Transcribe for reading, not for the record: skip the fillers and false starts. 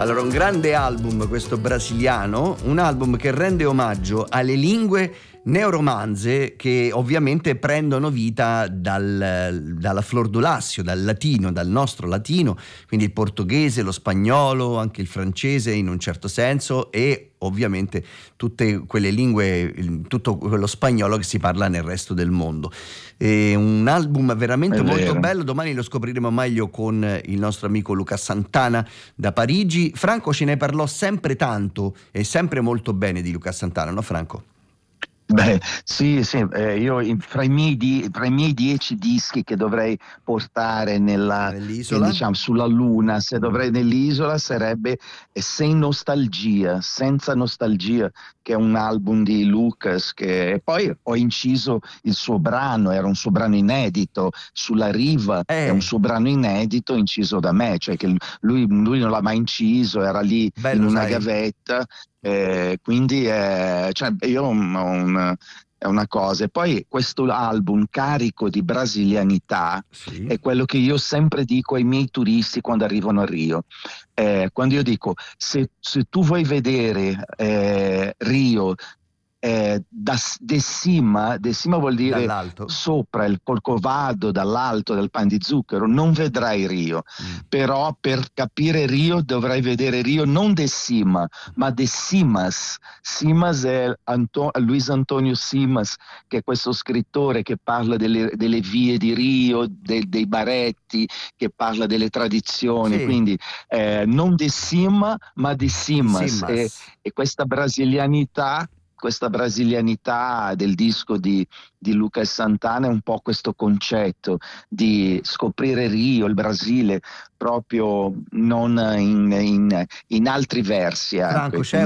Allora, un grande album questo brasiliano, un album che rende omaggio alle lingue neoromanze che ovviamente prendono vita dalla Flor do Lácio, dal latino, dal nostro latino, quindi il portoghese, lo spagnolo, anche il francese in un certo senso, e ovviamente tutte quelle lingue, tutto quello spagnolo che si parla nel resto del mondo. È un album veramente molto bello. Domani lo scopriremo meglio con il nostro amico Luca Santana da Parigi. Franco ce ne parlò sempre tanto e sempre molto bene di Luca Santana, no Franco? Beh, sì, io fra i miei 10 dischi che dovrei portare Nell'isola? diciamo, sulla Luna, se dovrei nell'isola, sarebbe Sem Nostalgia, Senza Nostalgia, che è un album di Lucas, e poi ho inciso il suo brano, era un suo brano inedito, Sulla Riva, è un suo brano inedito inciso da me, cioè che lui non l'ha mai inciso, era lì bello, in una sai? gavetta. Quindi cioè, io è una cosa. E poi questo album carico di brasilianità Sì. è quello che io sempre dico ai miei turisti quando arrivano a Rio. Quando io dico, se tu vuoi vedere Rio de cima vuol dire Dall'alto? sopra il Corcovado, dall'alto del Pan di Zucchero, non vedrai Rio. Però per capire Rio dovrai vedere Rio non de cima, ma de Simas. Simas è Luis Antonio Simas, che è questo scrittore che parla delle vie di Rio, dei baretti, che parla delle tradizioni, Sì, quindi non de cima, ma de di Simas. Simas. E questa brasilianità del disco di Lucas Santana è un po' questo concetto di scoprire Rio, il Brasile, proprio non in altri versi, Franco, ecco. c'è